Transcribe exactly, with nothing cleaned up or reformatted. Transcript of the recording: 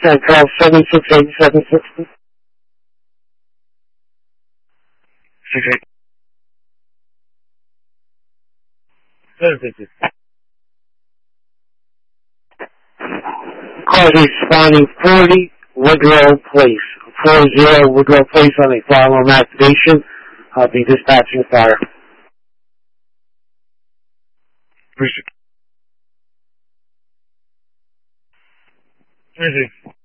and call seven six eight seven six. Six eight. Seven six six. Call responding forty Woodrow Place. Four zero Woodrow Place on a fire alarm activation. I'll be dispatching fire. Appreciate it. Three six.